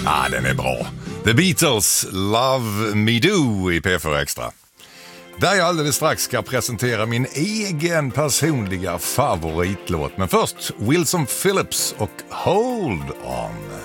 Den är bra. The Beatles, Love Me Do i P4 Extra. Där jag alldeles strax ska presentera min egen personliga favoritlåt. Men först Wilson Phillips och Hold On.